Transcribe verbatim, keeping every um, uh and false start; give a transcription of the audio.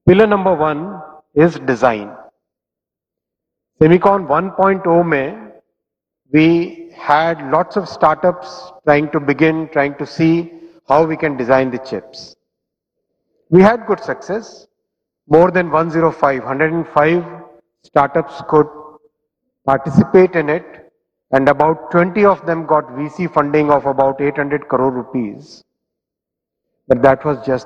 Pillar number one is design. Semicon one point oh mein, we had lots of startups trying to begin, trying to see how we can design the chips. We had good success. More than one hundred five, one hundred five startups could participate in it, and about twenty of them got V C funding of about eight hundred crore rupees. But that was just